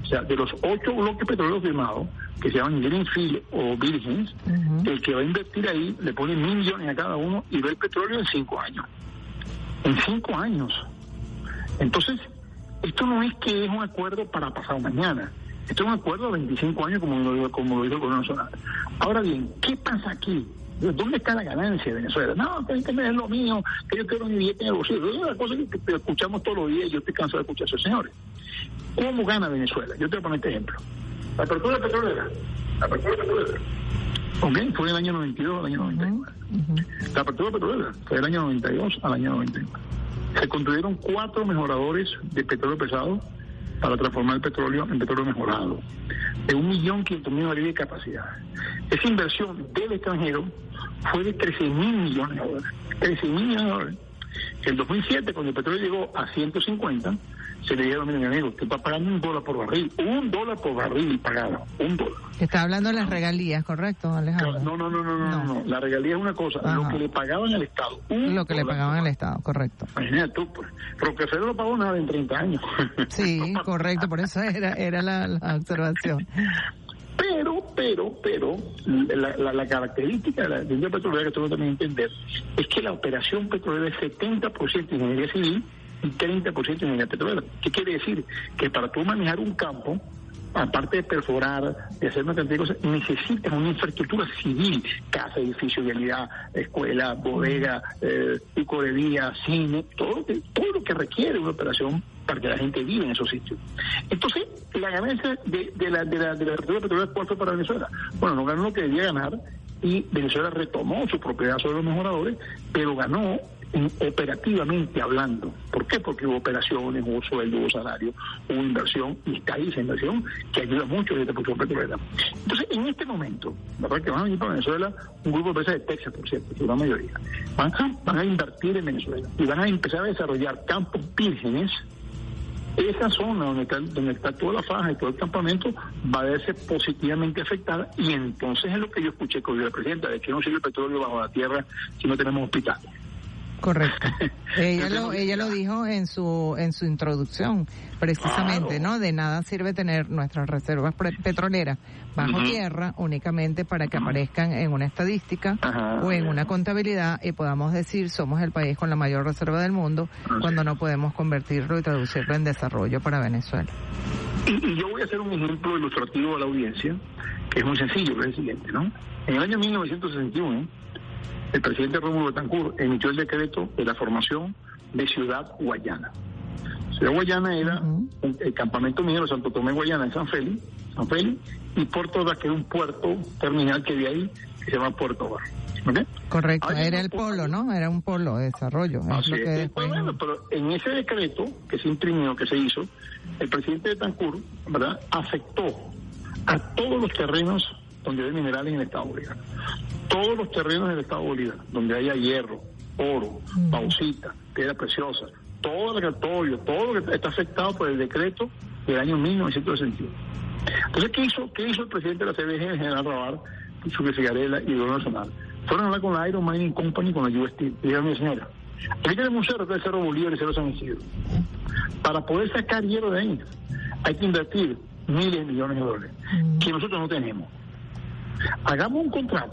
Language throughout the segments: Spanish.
O sea, de los 8 bloques petroleros firmados, que se llaman Greenfield o Vírgenes, el que va a invertir ahí le pone 1.000 millones a cada uno y ve el petróleo en 5 años. En 5 años. Entonces, esto no es que es un acuerdo para pasado mañana. Esto es un acuerdo de 25 años, como lo dijo el gobierno nacional. Ahora bien, ¿qué pasa aquí? ¿Dónde está la ganancia de Venezuela? No, que me den lo mío, que yo quiero mi billete en el bolsillo. Es una cosa que escuchamos todos los días y yo estoy cansado de escuchar a esos señores. ¿Cómo gana Venezuela? Yo te voy a poner este ejemplo. La apertura petrolera. Ok, fue del año 92 al año 99. La apertura petrolera fue del año 92 al año 99. Se construyeron 4 mejoradores de petróleo pesado para transformar el petróleo en petróleo mejorado, de 1.500.000 barriles de capacidad. Esa inversión del extranjero fue de $13.000 millones. $13.000 millones. En el 2007, cuando el petróleo llegó a 150, se le dijeron, miren amigos, usted está pagando $1 por barril. $1 por barril pagado. $1. Está hablando de las regalías, ¿correcto, Alejandro? No. La regalía es una cosa. Ajá. Lo que le pagaban al Estado. Lo que le pagaban al Estado, correcto. Imagínate tú, pues. Rockefeller no pagó nada en 30 años. Sí, correcto, por eso era la observación. Pero, la característica de la industria petrolera que tengo que también entender es que la operación petrolera es 70% ingeniería civil y 30% ingeniería petrolera. ¿Qué quiere decir? Que para tú manejar un campo, aparte de perforar, de hacer una cantidad de cosas, necesitas una infraestructura civil, casa, edificio, vialidad, escuela, bodega, licorería, cine, todo lo que requiere una operación para que la gente viva en esos sitios. Entonces, la ganancia de la reserva petrolera, ¿cuál fue para Venezuela? Bueno, no ganó lo que debía ganar y Venezuela retomó su propiedad sobre los mejoradores, pero ganó operativamente hablando. ¿Por qué? Porque hubo operaciones, hubo sueldo, hubo salario, hubo inversión, y está ahí esa inversión que ayuda mucho a esta producción petrolera. Entonces, en este momento, la verdad que van a venir para Venezuela un grupo de empresas de Texas, por cierto, que la mayoría, van a invertir en Venezuela y van a empezar a desarrollar campos vírgenes. Esa zona donde está toda la faja y todo el campamento va a verse positivamente afectada, y entonces es lo que yo escuché con la presidenta, de que no sirve el petróleo bajo la tierra si no tenemos hospitales. Correcto. Ella lo dijo en su introducción, precisamente, ¿no? De nada sirve tener nuestras reservas petroleras bajo tierra únicamente para que aparezcan en una estadística o en una contabilidad y podamos decir somos el país con la mayor reserva del mundo cuando no podemos convertirlo y traducirlo en desarrollo para Venezuela. Y yo voy a hacer un ejemplo ilustrativo a la audiencia, que es muy sencillo, que es el siguiente, ¿no? En el año 1961, el presidente Rómulo Betancourt emitió el decreto de la formación de Ciudad Guayana. Ciudad Guayana era el campamento minero Santo Tomé Guayana en San Félix, y Puerto Ordaz, que era un puerto terminal que había ahí, que se llama Puerto Ordaz. ¿Okay? Correcto, era el polo, ¿no? Era un polo de desarrollo. Así es. Después... Bueno, pero en ese decreto que se imprimió, que se hizo, el presidente Betancourt, ¿verdad?, afectó a todos los terrenos donde hay minerales en el Estado Bolívar. Todos los terrenos del Estado Bolívar, donde haya hierro, oro, bauxita, piedra preciosa, todo el petróleo, todo lo que está afectado por el decreto del año 1961. Entonces, ¿qué hizo el presidente de la CBG, el general Rabar, Sucre Figarela y el gobierno nacional? Fueron a hablar con la Iron Mining Company, con la UST, y dijeron, mi señora, aquí tenemos un cerro, que es el Cerro Bolívar y el Cerro San Isidro. Para poder sacar hierro de ahí, hay que invertir miles de millones de dólares, que nosotros no tenemos. Hagamos un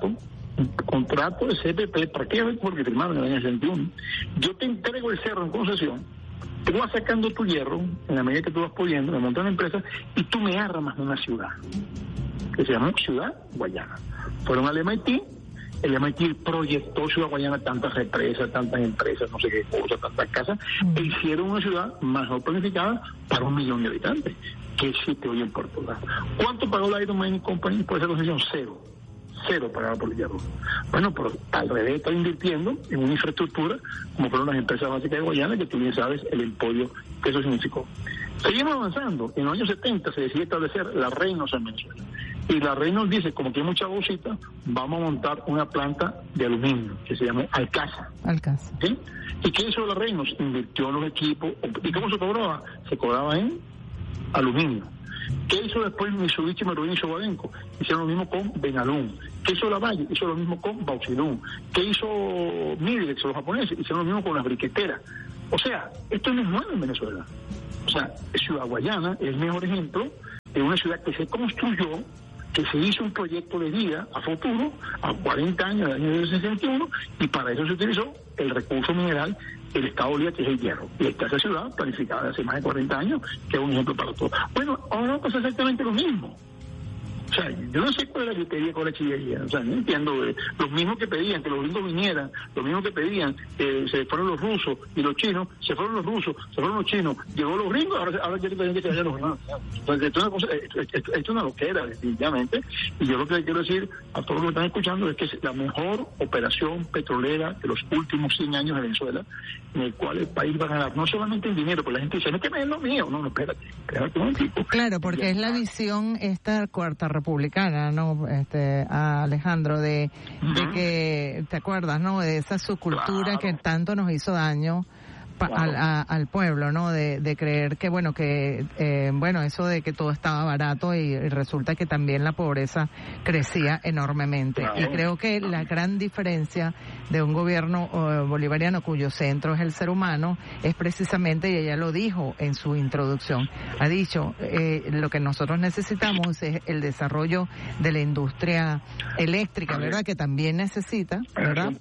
contrato de CPP, ¿para qué? Porque firmaron en el año 61. Yo te entrego el cerro en concesión, tú vas sacando tu hierro en la medida que tú vas pudiendo, me montas una empresa y tú me armas una ciudad que se llama Ciudad Guayana. Fueron al MIT, el MIT proyectó Ciudad Guayana, tantas represas, tantas empresas, no sé qué cosas, tantas casas, e hicieron una ciudad mejor planificada para 1 millón de habitantes, que existe hoy en Puerto Ordaz. ¿Cuánto pagó la Iron Mining Company por esa concesión? Cero pagado por el hierro. Bueno, pero al revés está invirtiendo en una infraestructura como fueron las empresas básicas de Guayana, que tú bien sabes el emporio que eso significó. Seguimos avanzando. En los años 70 se decide establecer la Reynolds en Venezuela. Y la Reynolds dice, como que hay mucha bauxita, vamos a montar una planta de aluminio que se llama Alcasa. ¿Sí? ¿Y qué hizo la Reynolds? Invirtió en los equipos. ¿Y cómo se cobraba? Se cobraba en aluminio. ¿Qué hizo después Mitsubishi, Marubeni y Sobadenco? Hicieron lo mismo con Benalún. ¿Qué hizo Lavalle? Hizo lo mismo con Bauxilún. ¿Qué hizo Midrex, los japoneses? Hicieron lo mismo con las briqueteras. O sea, esto no es nuevo en Venezuela. O sea, Ciudad Guayana es el mejor ejemplo una ciudad que se construyó, que se hizo un proyecto de vida a futuro, a 40 años, del año 61, y para eso se utilizó el recurso mineral del Estado Bolívar, que es el hierro. Y está esa ciudad planificada hace más de 40 años, que es un ejemplo para todo. Bueno, ahora pasa exactamente lo mismo. O sea, yo no sé cuál es la criteria, cuál es la chillería. O sea, no entiendo. Los mismos que pedían que los gringos vinieran, los mismos que pedían que se fueron los rusos y los chinos, se fueron los rusos, se fueron los chinos, llegó los gringos, ahora quieren que se vayan los gringos. Entonces, esto es una loquera, definitivamente. Y yo lo que quiero decir a todos los que están escuchando es que es la mejor operación petrolera de los últimos 100 años de Venezuela, en el cual el país va a ganar no solamente en dinero, porque la gente dice, no es que me den lo mío. No, espérate un tipo. Claro, porque es la visión esta cuarta republicana, ¿no? Alejandro, de que, ¿te acuerdas, no? De esa subcultura que tanto nos hizo daño al pueblo, ¿no? De creer que, bueno, eso de que todo estaba barato y resulta que también la pobreza crecía enormemente. Y creo que la gran diferencia de un gobierno bolivariano cuyo centro es el ser humano es precisamente, y ella lo dijo en su introducción, ha dicho, lo que nosotros necesitamos es el desarrollo de la industria eléctrica, ¿verdad? Que también necesita, ¿verdad?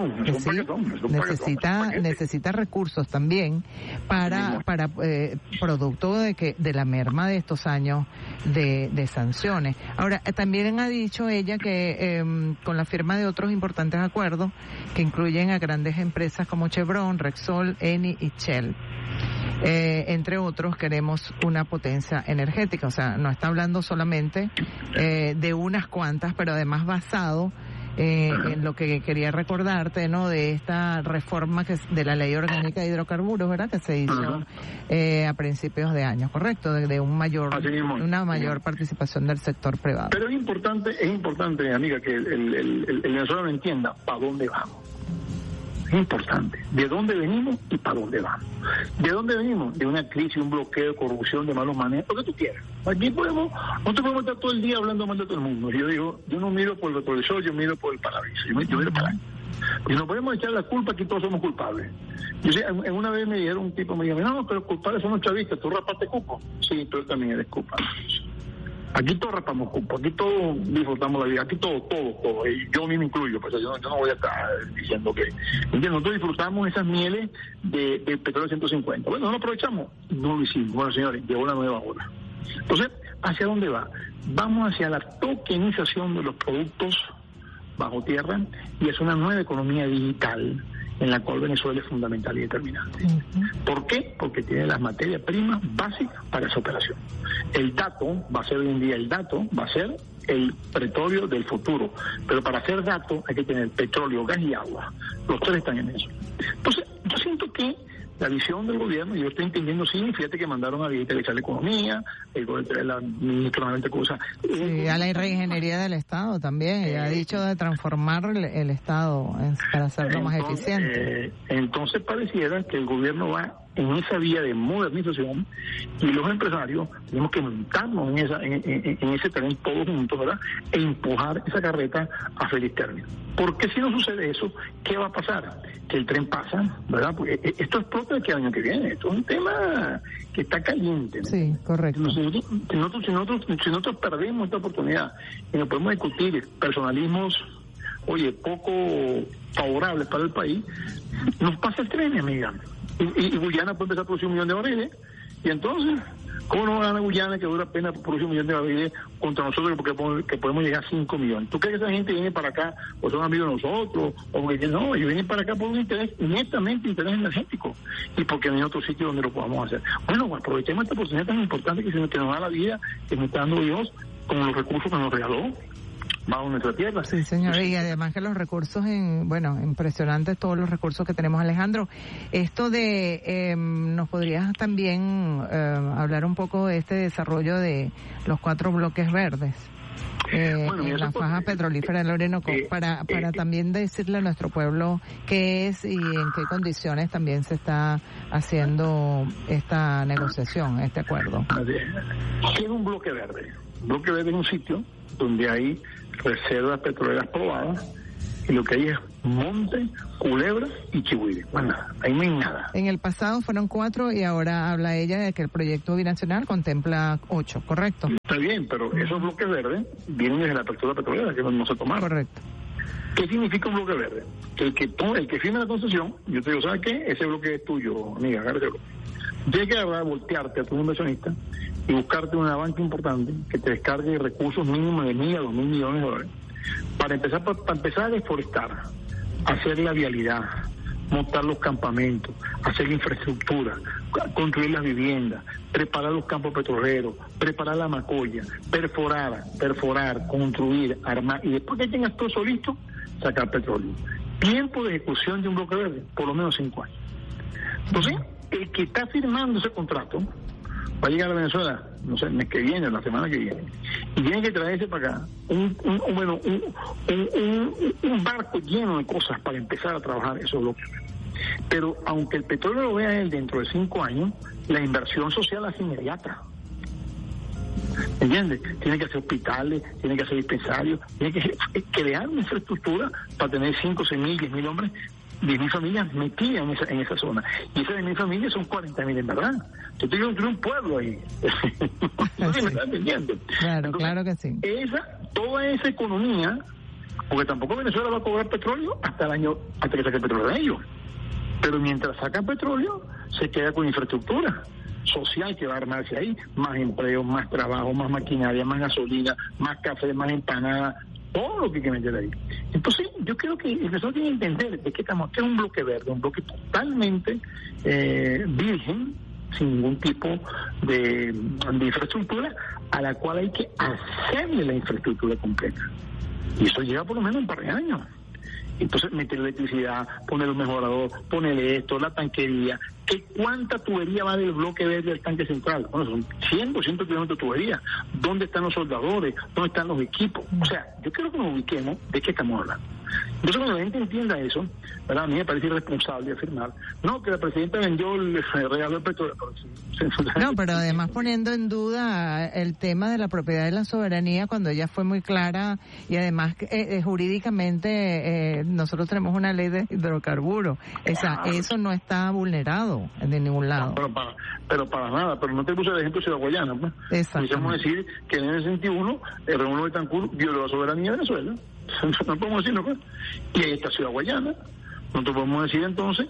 Necesita recursos también para producto de la merma de estos años de sanciones. Ahora, también ha dicho ella que con la firma de otros importantes acuerdos que incluyen a grandes empresas como Chevron, Repsol, Eni y Shell, entre otros, queremos una potencia energética. O sea, no está hablando solamente de unas cuantas, pero además basado en lo que quería recordarte, ¿no? De esta reforma de la Ley Orgánica de Hidrocarburos, ¿verdad? Que se hizo a principios de año, ¿correcto? De una mayor participación del sector privado. Pero es importante, amiga, que el venezolano entienda para dónde vamos. Es importante. ¿De dónde venimos y para dónde vamos? ¿De dónde venimos? De una crisis, un bloqueo, corrupción, de malos manejos, lo que tú quieras. Aquí nosotros podemos estar todo el día hablando mal de todo el mundo. Yo digo, yo no miro por el retrovisor, yo miro por el parabrisas. Yo miro para ahí. Y no podemos echar la culpa, aquí todos somos culpables. Yo sé, una vez me dijeron un tipo, me dijo, no, pero culpables son los chavistas, tú rapaste cupo. Sí, tú también eres culpable. Aquí todos rapamos cupo, aquí todos disfrutamos la vida, aquí todo, y yo mismo incluyo, pues yo no voy a estar diciendo que... Nosotros disfrutamos esas mieles de petróleo 150. Bueno, no lo aprovechamos, no lo hicimos. Bueno, señores, llegó la nueva ola. Entonces, ¿hacia dónde va? Vamos hacia la tokenización de los productos bajo tierra y es una nueva economía digital en la cual Venezuela es fundamental y determinante. ¿Por qué? Porque tiene las materias primas básicas para esa operación. El dato va a ser hoy en día, el petróleo del futuro. Pero para hacer dato hay que tener petróleo, gas y agua. Los tres están en eso. Entonces, yo siento que la visión del gobierno, y yo estoy entendiendo, sí, fíjate que mandaron a digitalizar la economía, la ministra de cosas. Sí, a la reingeniería del Estado también, ella ha dicho de transformar el Estado para hacerlo más eficiente. Entonces pareciera que el gobierno va en esa vía de modernización y los empresarios tenemos que montarnos en ese tren todos juntos, ¿verdad? E empujar esa carreta a feliz término. Porque si no sucede eso, ¿qué va a pasar? Que el tren pasa, ¿verdad? Porque esto explota el año que viene. Esto es un tema que está caliente, ¿no? Sí, correcto. Si nosotros perdemos esta oportunidad y nos podemos discutir personalismos, poco favorables para el país, nos pasa el tren, amiga. Y Guyana puede empezar a producir 1 millón de barriles. Y entonces, ¿cómo no va a ganar Guyana, que dura apenas producir 1 millón de barriles, contra nosotros que podemos llegar a 5 millones? ¿Tú crees que esa gente viene para acá o son amigos de nosotros? O que no, ellos vienen para acá por un interés, netamente interés energético. Y porque no hay otro sitio donde lo podamos hacer. Bueno, aprovechemos esta oportunidad tan importante que nos da la vida, que nos está dando Dios, con los recursos que nos regaló bajo nuestra tierra. Sí, señor, y además que los recursos, impresionantes todos los recursos que tenemos. Alejandro, esto de, ¿nos podrías también hablar un poco de este desarrollo de los 4 bloques verdes? En la faja petrolífera del Orinoco, para también decirle a nuestro pueblo qué es y en qué condiciones también se está haciendo esta negociación, este acuerdo. ¿Qué es un bloque verde? Un bloque verde es un sitio donde hay reservas petroleras probadas y lo que hay es monte, culebra y chihuire. Bueno, ahí no hay nada. En el pasado fueron 4 y ahora habla ella de que el proyecto binacional contempla 8, ¿correcto? Está bien, pero esos bloques verdes vienen desde la apertura petrolera, que no se tomaron. Correcto. ¿Qué significa un bloque verde? El que firma la concesión, yo te digo, ¿sabes qué? Ese bloque es tuyo, amiga, agárrate. Tienes que agarrar, voltearte a tu inversionista y buscarte una banca importante que te descargue recursos mínimos de 1.000 a 2.000 millones de dólares para empezar a deforestar, hacer la vialidad, montar los campamentos, hacer la infraestructura, construir las viviendas, preparar los campos petroleros, preparar la macolla, perforar, construir, armar, y después que tengas todo eso listo, sacar petróleo. Tiempo de ejecución de un bloque verde, por lo menos 5 años. Entonces, el que está firmando ese contrato va a llegar a Venezuela, no sé, el mes que viene, la semana que viene, y tiene que traerse para acá un barco lleno de cosas para empezar a trabajar esos bloques. Pero aunque el petróleo lo vea él dentro de 5 años, la inversión social es inmediata. ¿Entiendes? Tiene que hacer hospitales, tiene que hacer dispensarios, tiene que crear una infraestructura para tener 5, 6.000, 10.000 hombres, 10.000 familias metidas en esa zona. Y esas 10.000 familias son 40.000 en verdad. Yo tengo que construir un pueblo ahí. No sé si me estás entendiendo. Claro, entonces, claro que sí. Toda esa economía, porque tampoco Venezuela va a cobrar petróleo hasta que saque el petróleo de ellos. Pero mientras sacan petróleo, se queda con infraestructura social que va a armarse ahí, más empleo, más trabajo, más maquinaria, más gasolina, más café, más empanada, todo lo que hay que meter ahí. Entonces, yo creo que el profesor tiene que entender de que estamos, que es un bloque verde, un bloque totalmente virgen, sin ningún tipo de infraestructura, a la cual hay que hacerle la infraestructura completa. Y eso lleva por lo menos un par de años. Entonces, meter electricidad, poner un mejorador, ponerle esto, la tanquería. ¿Cuánta tubería va del bloque verde al tanque central? Bueno, son 100, 200 kilómetros de tubería. ¿Dónde están los soldadores? ¿Dónde están los equipos? O sea, yo quiero que nos ubiquemos de qué estamos hablando. Entonces, cuando la gente entienda eso, ¿verdad? A mí me parece irresponsable afirmar, no, que la presidenta vendió el regalo del petróleo. No, pero además poniendo en duda el tema de la propiedad de la soberanía, cuando ella fue muy clara, y además jurídicamente nosotros tenemos una ley de hidrocarburos. O sea, eso no está vulnerado de ningún lado. No, pero para nada, pero no te puse el ejemplo de Ciudad Guayana, pues. Podríamos decir que en el 61 el Rómulo Betancourt violó la soberanía de Venezuela. No podemos decirlo, pues. Y ahí está Ciudad Guayana. Nosotros podemos decir entonces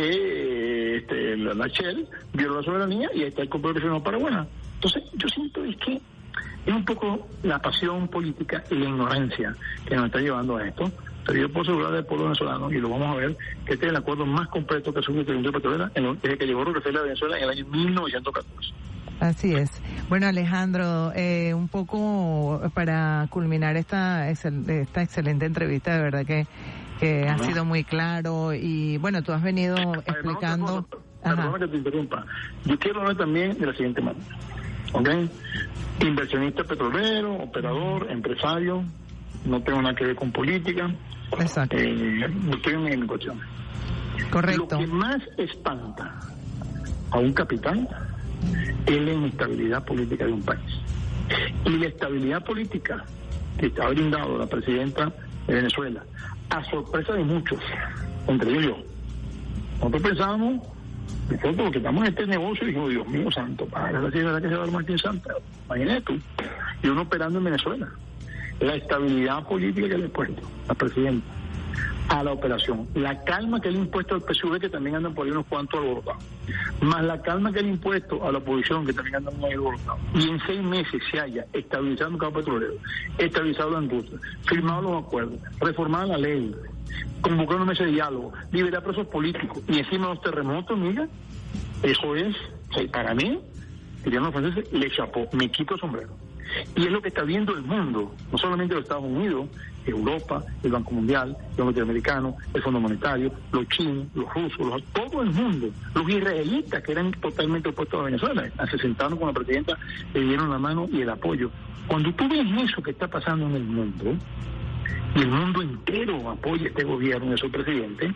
que la Shell violó la soberanía y ahí está el complejo regional Paraguay. Entonces, yo siento es que es un poco la pasión política y la ignorancia que nos está llevando a esto. Pero yo puedo asegurar del pueblo venezolano, y lo vamos a ver, que este es el acuerdo más completo que asumió la industria petrolera desde que llegó Rockefeller a Venezuela en el año 1914. Así es. Bueno, Alejandro, un poco para culminar esta excelente entrevista, de verdad que ha sido muy claro, y bueno, tú has venido explicando... Perdona que te interrumpa. Yo quiero hablar también de la siguiente manera. ¿Ok? Inversionista petrolero, operador, empresario, no tengo nada que ver con política. Exacto. Estoy en mi cuestión. Correcto. Lo que más espanta a un capitán es la inestabilidad política de un país. Y la estabilidad política que ha brindado la presidenta de Venezuela, a sorpresa de muchos, entre ellos yo. Nosotros pensábamos, porque estamos en este negocio, y dijimos, Dios mío santo, para la verdad que se va a Martín Santa, imagínate tú, y uno operando en Venezuela. La estabilidad política que le ha impuesto la presidenta a la operación, la calma que le ha impuesto al PSUV, que también andan por ahí unos cuantos alborotados, más la calma que le ha impuesto a la oposición, que también andan muy alborotados, y en 6 meses se haya estabilizado el mercado petrolero, estabilizado la industria, firmado los acuerdos, reformado la ley, convocar una mesa de diálogo, liberar presos políticos, y encima los terremotos, mira, eso es, para mí, dirían los franceses, le chapó, me quito el sombrero. Y es lo que está viendo el mundo, no solamente los Estados Unidos, Europa, el Banco Mundial, los norteamericanos, el Fondo Monetario, los chinos, los rusos, todo el mundo, los israelitas que eran totalmente opuestos a Venezuela, se sentaron con la presidenta, le dieron la mano y el apoyo. Cuando tú ves eso que está pasando en el mundo, y el mundo entero apoya a este gobierno y a su presidenta,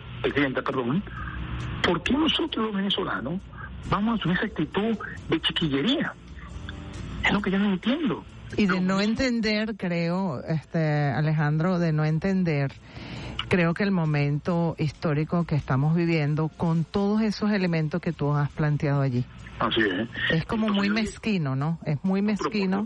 ¿por qué nosotros los venezolanos vamos a asumir esa actitud de chiquillería? Es lo que yo no entiendo. Y de no entender, creo, Alejandro, de no entender creo que el momento histórico que estamos viviendo, con todos esos elementos que tú has planteado allí. Así es. Es como muy mezquino, ¿no? Es muy mezquino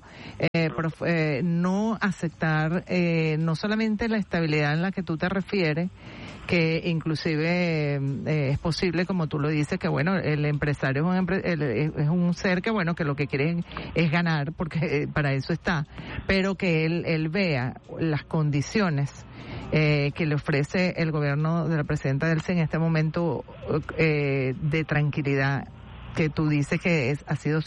no aceptar no solamente la estabilidad en la que tú te refieres, que inclusive es posible, como tú lo dices, que bueno, el empresario es un ser que bueno, que lo que quiere es ganar, porque para eso está, pero que él vea las condiciones que le ofrece el gobierno de la presidenta Delcy en este momento de tranquilidad, que tú dices que ha sido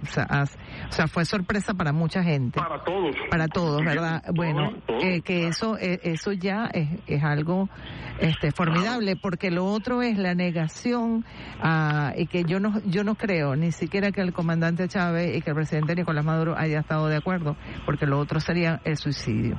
fue sorpresa para mucha gente, para todos, ¿verdad? Bueno, que eso ya es algo formidable, porque lo otro es la negación y que yo no creo ni siquiera que el comandante Chávez y que el presidente Nicolás Maduro haya estado de acuerdo, porque lo otro sería el suicidio.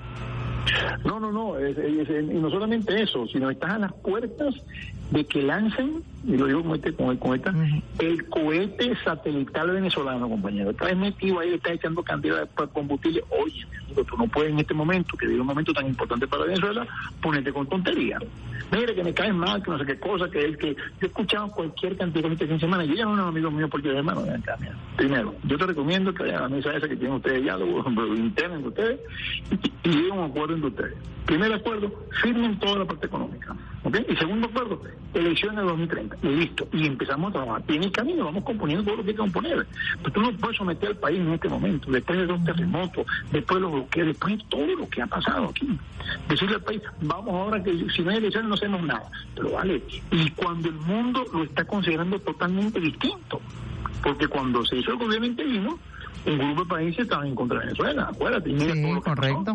No, y no solamente eso, sino estás a las puertas de que lancen, y lo digo con esta, el cohete satelital venezolano, compañero. Estás metido ahí, estás echando cantidad de combustible. Oye, mi amigo, tú no puedes en este momento, que es un momento tan importante para Venezuela, ponerte con tonterías. Mire, que me cae mal, que no sé qué cosa, que yo he escuchado cualquier cantidad de este fin de semana. Yo llamo a unos amigos míos porque, hermano, ven acá, mira. Primero, yo te recomiendo que vayan a la mesa esa que tienen ustedes ya, lo interno entre ustedes, y lleguen a un acuerdo entre ustedes. Primer acuerdo, firmen toda la parte económica, ¿ok? Y segundo acuerdo, elecciones de 2030, y listo, y empezamos a trabajar. Y en el camino vamos componiendo todo lo que hay que componer. Pero tú no puedes someter al país en este momento, después de 2 terremotos, después de los bloqueos, después de todo lo que ha pasado aquí. Decirle al país, vamos ahora que si no hay elecciones no hacemos nada. Pero vale, y cuando el mundo lo está considerando totalmente distinto, porque cuando se hizo el gobierno interino, un grupo de países estaban en contra de Venezuela, acuérdate. Sí, correcto.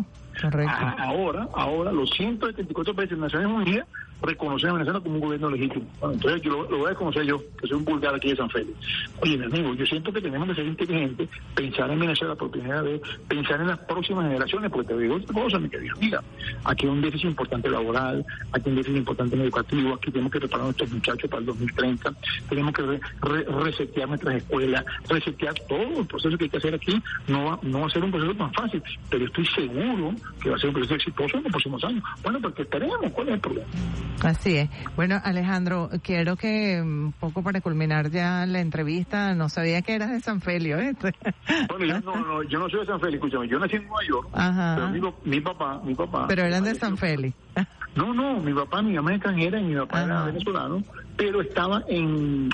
Ahora los 174 países de Naciones Unidas reconocen a Venezuela como un gobierno legítimo. Bueno, entonces yo lo voy a reconocer yo, que soy un vulgar aquí de San Félix. Oye, mi amigo, yo siento que tenemos que ser inteligentes, pensar en Venezuela por primera vez, pensar en las próximas generaciones, porque te digo otra cosa, mi querido. Mira, aquí hay un déficit importante laboral, aquí hay un déficit importante en educativo, aquí tenemos que preparar a nuestros muchachos para el 2030, tenemos que resetear nuestras escuelas, resetear todo el proceso que hay que hacer aquí. No va a ser un proceso tan fácil, pero estoy seguro que va a ser un proceso exitoso en los próximos años. Bueno, porque esperemos, ¿cuál es el problema? Así es. Bueno, Alejandro, quiero que un poco para culminar ya la entrevista, no sabía que eras de San Félix, ¿eh? Bueno, yo no soy de San Félix, escúchame, yo nací en Nueva York, pero mi papá... Pero eran de San Félix. No, mi papá, mi mamá es extranjera y mi papá era venezolano, pero estaba en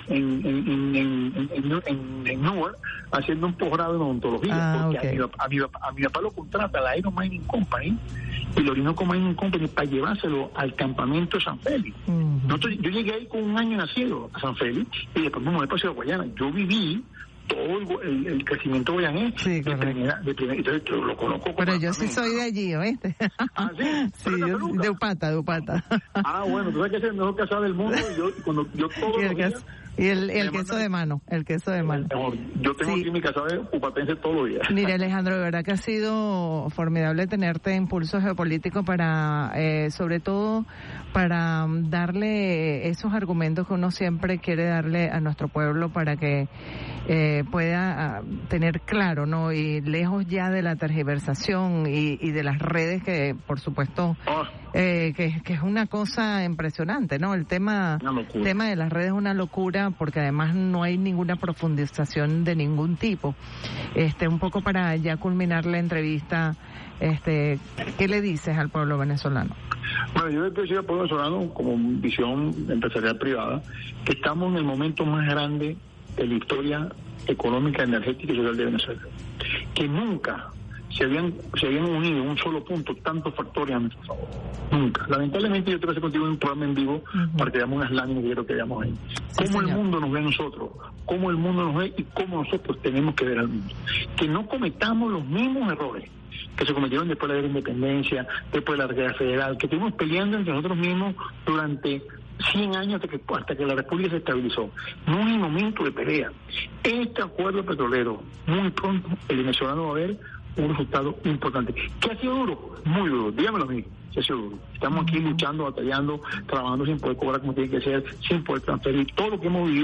Newark haciendo un posgrado en odontología, porque a mi papá lo contrata la Iron Mining Company, y lo Orinoco Mining Company para llevárselo al campamento de San Félix. Yo llegué ahí con 1 año nacido a San Félix, y después me mudé para Ciudad Guayana. Yo viví todo el crecimiento guayanés, sí, de primera, entonces yo lo conozco. Pero yo sí soy de allí, ¿oíste? ¿Ah, sí? Sí, yo de Upata. Bueno, tú sabes que es el mejor casado del mundo, y yo todos los días... Y el queso de mano, Yo tengo aquí mi casa de upatense todos los días. Mire, Alejandro, de verdad que ha sido formidable tenerte en Pulso Geopolítico para, sobre todo, para darle esos argumentos que uno siempre quiere darle a nuestro pueblo para que pueda tener claro, ¿no? Y lejos ya de la tergiversación y de las redes que, por supuesto, que es una cosa impresionante, ¿no? El tema de las redes es una locura, porque además no hay ninguna profundización de ningún tipo. Un poco para ya culminar la entrevista, ¿qué le dices al pueblo venezolano? Bueno, yo le decía al pueblo venezolano, como visión empresarial privada, que estamos en el momento más grande de la historia económica, energética y social de Venezuela, que nunca se habían unido en un solo punto tantos factores a nuestro favor. Nunca. Lamentablemente yo te voy a hacer contigo un programa en vivo para que veamos unas láminas que quiero que veamos ahí. Cómo el mundo nos ve a nosotros, cómo el mundo nos ve y cómo nosotros tenemos que ver al mundo. Que no cometamos los mismos errores que se cometieron después de la independencia, después de la guerra federal, que estuvimos peleando entre nosotros mismos durante 100 años hasta que la República se estabilizó. No es el momento de pelea. Este acuerdo petrolero, muy pronto el venezolano va a ver un resultado importante. ¿Qué ha sido duro? Muy duro. Dígamelo a mí. ¿Qué ha sido duro? Estamos aquí luchando, batallando, trabajando sin poder cobrar como tiene que ser, sin poder transferir. Todo lo que hemos vivido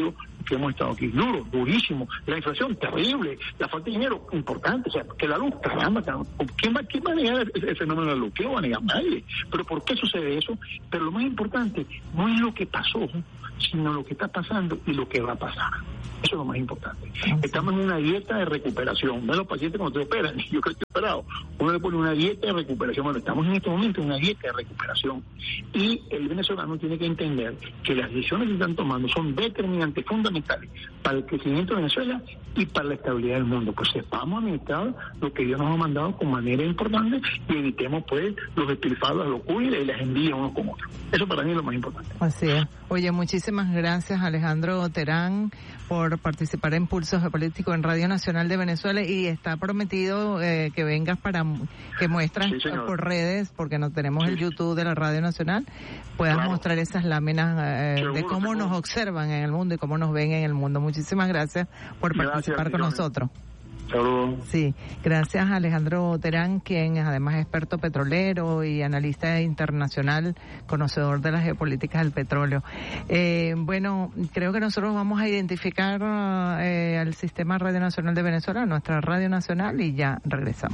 que hemos estado aquí. Durísimo. La inflación, terrible. La falta de dinero, importante. O sea, que la luz, caramba. ¿Quién va a negar el fenómeno de la luz? ¿Quién lo va a negar? Nadie. ¿Pero por qué sucede eso? Pero lo más importante no es lo que pasó, sino lo que está pasando y lo que va a pasar. Eso es lo más importante. Estamos en una dieta de recuperación. Ven los pacientes cuando te operan, yo creo que estoy operado, uno le pone una dieta de recuperación. Bueno, estamos en este momento en una dieta de recuperación. Y el venezolano tiene que entender que las decisiones que están tomando son determinantes, fundamentales para el crecimiento de Venezuela y para la estabilidad del mundo. Pues sepamos administrar lo que Dios nos ha mandado con manera importante y evitemos pues los despilfarros, las locuras y las envías unos con otros. Eso para mí es lo más importante. Así es. Oye, muchísimas gracias, Alejandro Terán, por participar en Pulsos Geopolíticos en Radio Nacional de Venezuela, y está prometido que vengas para que muestras por redes, porque no tenemos el YouTube de la Radio Nacional, puedas mostrar esas láminas de cómo nos observan en el mundo y cómo nos ven en el mundo. Muchísimas gracias por participar con nosotros. Saludos. Sí, gracias a Alejandro Terán, quien es además experto petrolero y analista internacional, conocedor de las geopolíticas del petróleo. Bueno, creo que nosotros vamos a identificar al Sistema Radio Nacional de Venezuela, nuestra Radio Nacional, y ya regresamos.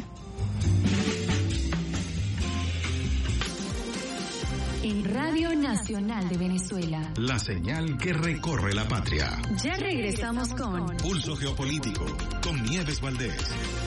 En Radio Nacional de Venezuela. La señal que recorre la patria. Ya regresamos con Pulso Geopolítico, con Nieves Valdés.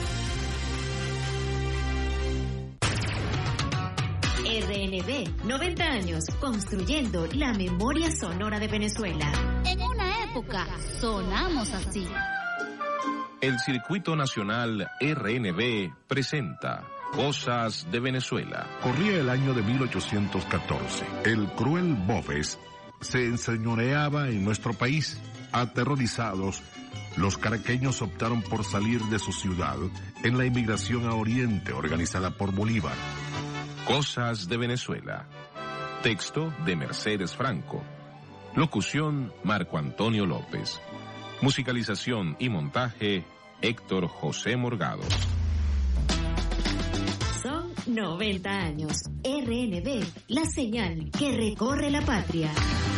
RNB, 90 años, construyendo la memoria sonora de Venezuela. En una época, sonamos así. El Circuito Nacional RNB presenta Cosas de Venezuela. Corría el año de 1814. El cruel Boves se enseñoreaba en nuestro país. Aterrorizados, los caraqueños optaron por salir de su ciudad en la inmigración a Oriente organizada por Bolívar. Cosas de Venezuela. Texto de Mercedes Franco. Locución Marco Antonio López. Musicalización y montaje Héctor José Morgado. Son 90 años. RNB, la señal que recorre la patria.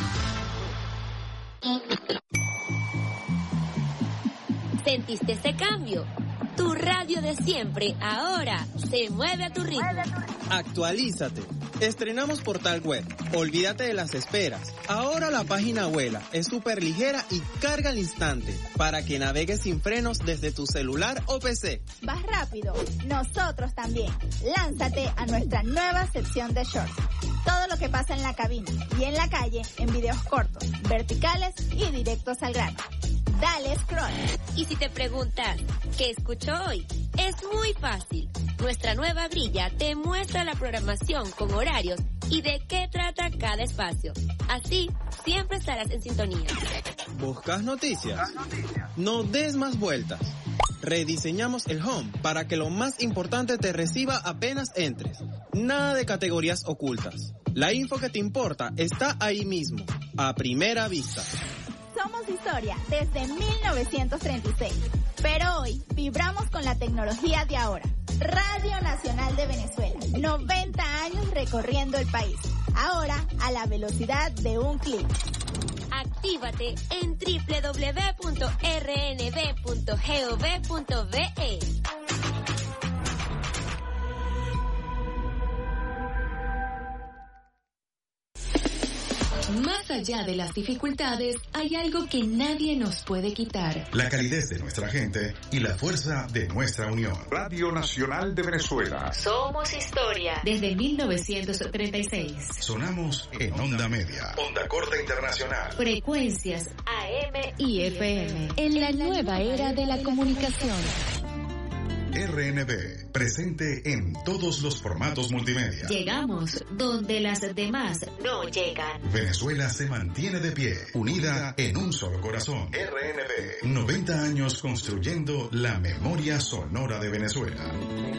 ¿Sentiste ese cambio? Tu radio de siempre ahora se mueve a tu ritmo. Actualízate. Estrenamos portal web. Olvídate de las esperas. Ahora la página vuela, es súper ligera y carga al instante para que navegues sin frenos desde tu celular o PC. Vas rápido. Nosotros también. Lánzate a nuestra nueva sección de shorts. Todo lo que pasa en la cabina y en la calle en videos cortos, verticales y directos al grano. Dale scroll. Y si te preguntas, ¿qué escucho hoy? Es muy fácil. Nuestra nueva grilla te muestra la programación con horarios y de qué trata cada espacio. Así, siempre estarás en sintonía. ¿Buscas noticias? No des más vueltas. Rediseñamos el home para que lo más importante te reciba apenas entres. Nada de categorías ocultas. La info que te importa está ahí mismo, a primera vista. Somos historia desde 1936, pero hoy vibramos con la tecnología de ahora. Radio Nacional de Venezuela, 90 años recorriendo el país, ahora a la velocidad de un clic. Actívate en www.rnb.gov.be. Más allá de las dificultades, hay algo que nadie nos puede quitar. La calidez de nuestra gente y la fuerza de nuestra unión. Radio Nacional de Venezuela. Somos historia. Desde 1936. Sonamos en onda media. Onda corta internacional. Frecuencias AM y FM. En la nueva era de la comunicación. RNB, presente en todos los formatos multimedia. Llegamos donde las demás no llegan. Venezuela se mantiene de pie, unida en un solo corazón. RNB, 90 años construyendo la memoria sonora de Venezuela.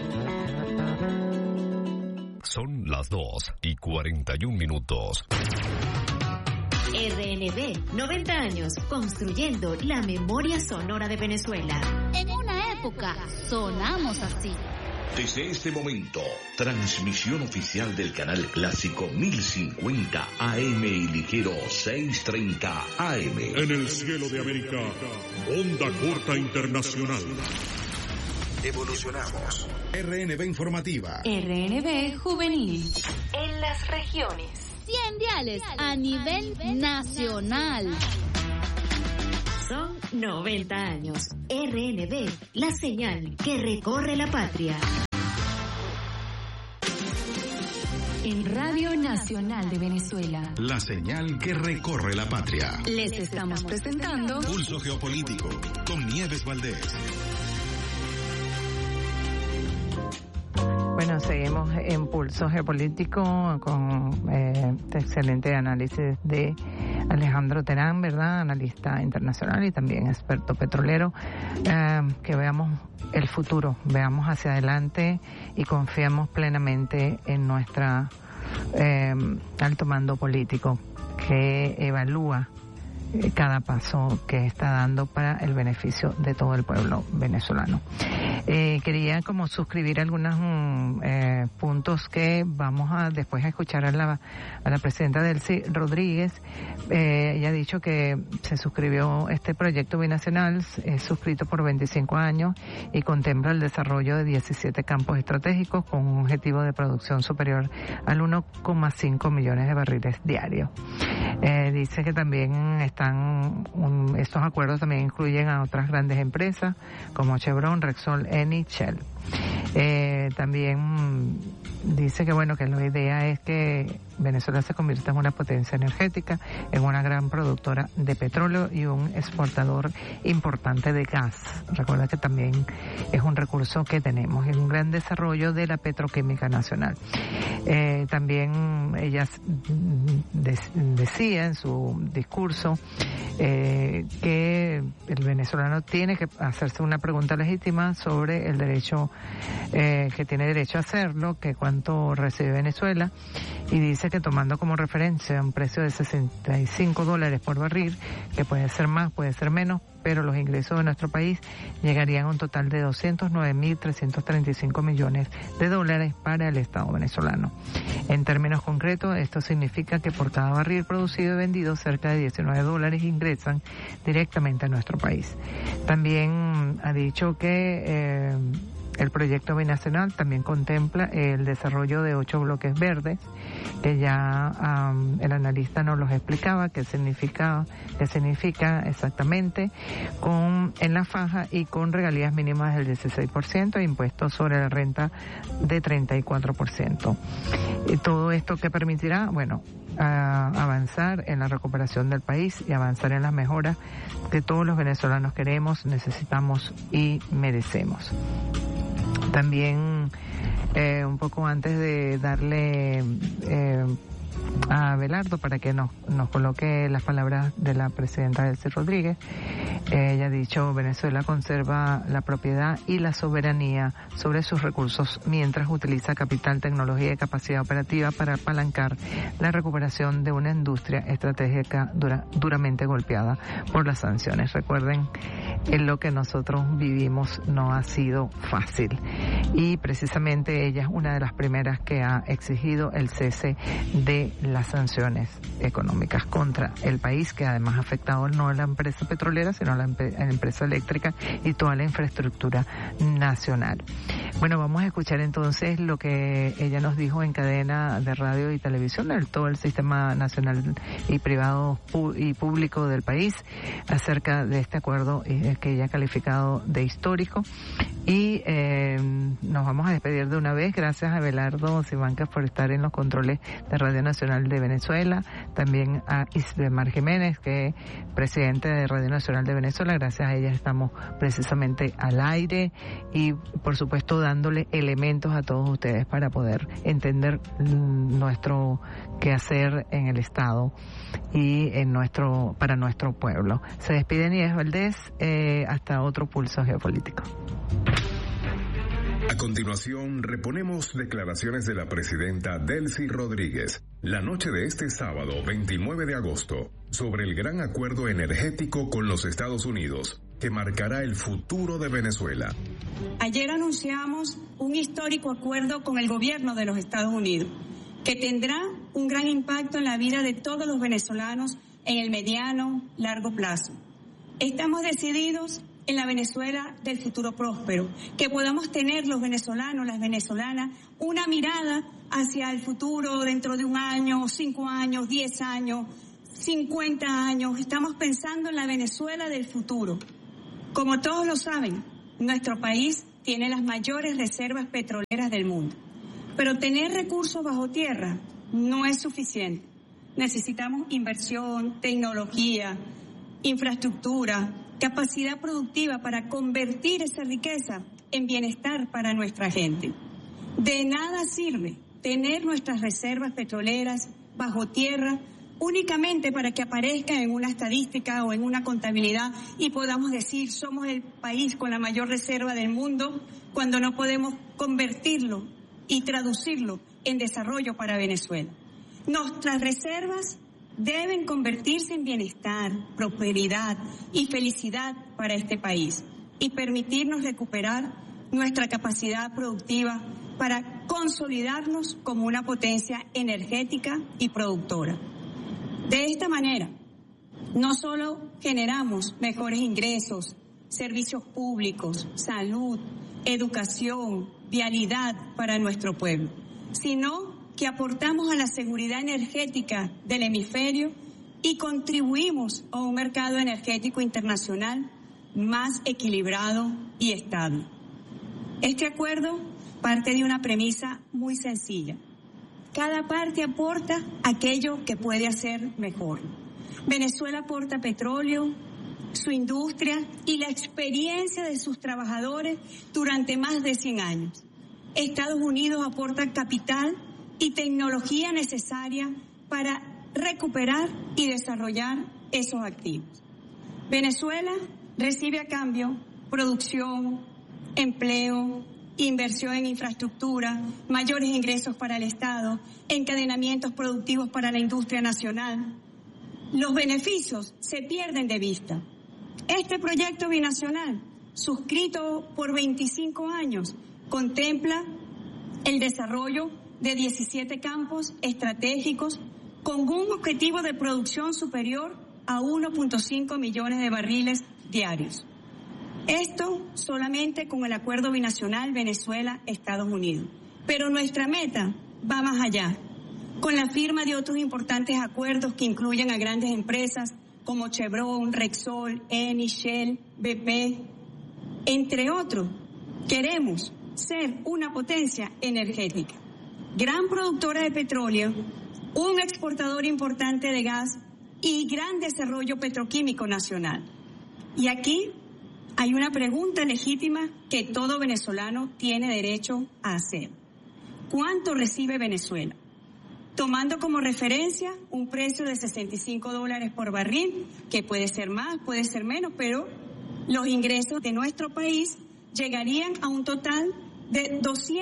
Son las 2:41. RNB, 90 años construyendo la memoria sonora de Venezuela. En una época, sonamos así. Desde este momento, transmisión oficial del canal clásico 1050 AM y ligero 630 AM. En el cielo de América, onda corta internacional. Evolucionamos. RNB Informativa. RNB Juvenil. En las regiones. 100 diales a nivel nacional. Son 90 años. RNB, la señal que recorre la patria. En Radio Nacional de Venezuela. La señal que recorre la patria. Les estamos presentando Pulso Geopolítico con Nieves Valdés. Bueno, seguimos en Pulso Geopolítico con este excelente análisis de Alejandro Terán, ¿verdad? Analista internacional y también experto petrolero. Que veamos el futuro, veamos hacia adelante y confiamos plenamente en nuestra alto mando político que evalúa cada paso que está dando para el beneficio de todo el pueblo venezolano. Quería como suscribir algunos puntos que vamos a después a escuchar a la presidenta Delcy Rodríguez. Ella ha dicho que se suscribió este proyecto binacional, es suscrito por 25 años y contempla el desarrollo de 17 campos estratégicos con un objetivo de producción superior al 1,5 millones de barriles diarios. Dice que también estos acuerdos también incluyen a otras grandes empresas como Chevron, Repsol, Eni, Shell. También dice que bueno, que la idea es que Venezuela se convierta en una potencia energética, en una gran productora de petróleo y un exportador importante de gas. Recuerda que también es un recurso que tenemos, en un gran desarrollo de la petroquímica nacional. También ella decía en su discurso que el venezolano tiene que hacerse una pregunta legítima sobre el derecho que tiene derecho a hacerlo, que cuánto recibe Venezuela, y dice que tomando como referencia un precio de $65 por barril, que puede ser más, puede ser menos, pero los ingresos de nuestro país llegarían a un total de 209.335 millones de dólares para el Estado venezolano. En términos concretos, esto significa que por cada barril producido y vendido, cerca de $19 ingresan directamente a nuestro país. También ha dicho que el proyecto binacional también contempla el desarrollo de 8 bloques verdes, que ya el analista nos los explicaba qué significa exactamente, en la faja y con regalías mínimas del 16% e impuestos sobre la renta de 34%. Y todo esto que permitirá, bueno, avanzar en la recuperación del país y avanzar en las mejoras que todos los venezolanos queremos, necesitamos y merecemos. También un poco antes de darle a Abelardo para que nos coloque las palabras de la presidenta Delcy Rodríguez, ella ha dicho: Venezuela conserva la propiedad y la soberanía sobre sus recursos mientras utiliza capital, tecnología y capacidad operativa para apalancar la recuperación de una industria estratégica duramente golpeada por las sanciones. Recuerden, en lo que nosotros vivimos no ha sido fácil y precisamente ella es una de las primeras que ha exigido el cese de las sanciones económicas contra el país, que además ha afectado no a la empresa petrolera sino a la empresa eléctrica y toda la infraestructura nacional. Bueno, vamos a escuchar entonces lo que ella nos dijo en cadena de radio y televisión de todo el sistema nacional y privado y público del país acerca de este acuerdo que ella ha calificado de histórico. Y nos vamos a despedir de una vez. Gracias a Abelardo Simancas por estar en los controles de Radio Nacional de Venezuela, también a Isbemar Jiménez, que es presidente de Radio Nacional de Venezuela. Gracias a ella estamos precisamente al aire y por supuesto dándole elementos a todos ustedes para poder entender nuestro quehacer en el Estado y para nuestro pueblo. Se despide Nieves Valdés, hasta otro Pulso Geopolítico. A continuación, reponemos declaraciones de la presidenta Delcy Rodríguez, la noche de este sábado 29 de agosto, sobre el gran acuerdo energético con los Estados Unidos, que marcará el futuro de Venezuela. Ayer anunciamos un histórico acuerdo con el gobierno de los Estados Unidos, que tendrá un gran impacto en la vida de todos los venezolanos en el mediano, largo plazo. Estamos decididos en la Venezuela del futuro próspero, que podamos tener los venezolanos, las venezolanas, una mirada hacia el futuro dentro de 1 año, 5 años, 10 años, 50 años. Estamos pensando en la Venezuela del futuro. Como todos lo saben, nuestro país tiene las mayores reservas petroleras del mundo. Pero tener recursos bajo tierra no es suficiente. Necesitamos inversión, tecnología, infraestructura, capacidad productiva para convertir esa riqueza en bienestar para nuestra gente. De nada sirve tener nuestras reservas petroleras bajo tierra únicamente para que aparezcan en una estadística o en una contabilidad y podamos decir somos el país con la mayor reserva del mundo, cuando no podemos convertirlo y traducirlo en desarrollo para Venezuela. Nuestras reservas deben convertirse en bienestar, prosperidad y felicidad para este país y permitirnos recuperar nuestra capacidad productiva para consolidarnos como una potencia energética y productora. De esta manera, no solo generamos mejores ingresos, servicios públicos, salud, educación, vialidad para nuestro pueblo, sino que aportamos a la seguridad energética del hemisferio y contribuimos a un mercado energético internacional más equilibrado y estable. Este acuerdo parte de una premisa muy sencilla. Cada parte aporta aquello que puede hacer mejor. Venezuela aporta petróleo, su industria y la experiencia de sus trabajadores durante más de 100 años. Estados Unidos aporta capital y tecnología necesaria para recuperar y desarrollar esos activos. Venezuela recibe a cambio producción, empleo, inversión en infraestructura, mayores ingresos para el Estado, encadenamientos productivos para la industria nacional. Los beneficios se pierden de vista. Este proyecto binacional, suscrito por 25 años, contempla el desarrollo de 17 campos estratégicos con un objetivo de producción superior a 1.5 millones de barriles diarios. Esto solamente con el acuerdo binacional Venezuela-Estados Unidos. Pero nuestra meta va más allá, con la firma de otros importantes acuerdos que incluyen a grandes empresas como Chevron, Repsol, Eni, Shell, BP, entre otros. Queremos ser una potencia energética, gran productora de petróleo, un exportador importante de gas y gran desarrollo petroquímico nacional. Y aquí hay una pregunta legítima que todo venezolano tiene derecho a hacer. ¿Cuánto recibe Venezuela? Tomando como referencia un precio de $65 por barril, que puede ser más, puede ser menos, pero los ingresos de nuestro país llegarían a un total de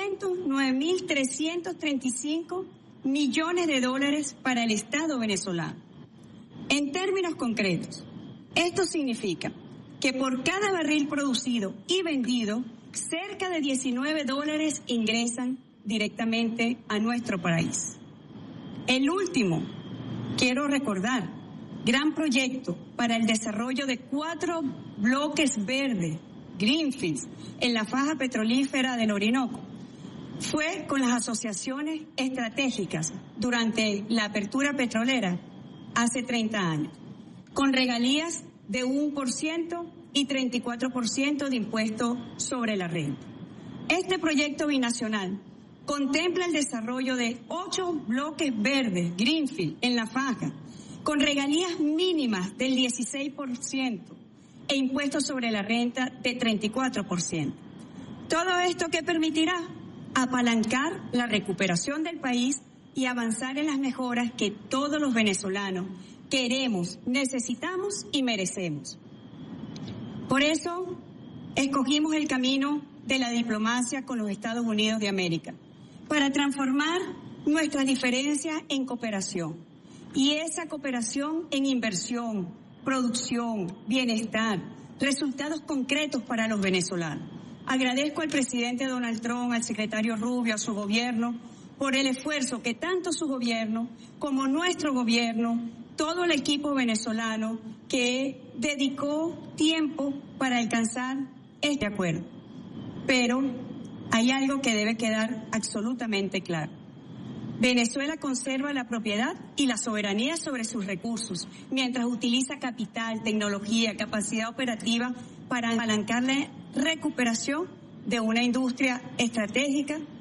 209.335 millones de dólares para el Estado venezolano. En términos concretos, esto significa que por cada barril producido y vendido, cerca de $19 ingresan directamente a nuestro país. El último, quiero recordar, gran proyecto para el desarrollo de 4 bloques verdes, greenfields, en la faja petrolífera del Orinoco, fue con las asociaciones estratégicas durante la apertura petrolera hace 30 años, con regalías de 1% y 34% de impuesto sobre la renta. Este proyecto binacional contempla el desarrollo de 8 bloques verdes, greenfield, en la faja, con regalías mínimas del 16% e impuestos sobre la renta de 34%. Todo esto que permitirá apalancar la recuperación del país y avanzar en las mejoras que todos los venezolanos queremos, necesitamos y merecemos. Por eso escogimos el camino de la diplomacia con los Estados Unidos de América, para transformar nuestras diferencias en cooperación, y esa cooperación en inversión, producción, bienestar, resultados concretos para los venezolanos. Agradezco al presidente Donald Trump, al secretario Rubio, a su gobierno, por el esfuerzo que tanto su gobierno como nuestro gobierno, todo el equipo venezolano que dedicó tiempo para alcanzar este acuerdo. Pero hay algo que debe quedar absolutamente claro. Venezuela conserva la propiedad y la soberanía sobre sus recursos, mientras utiliza capital, tecnología, capacidad operativa para apalancar la recuperación de una industria estratégica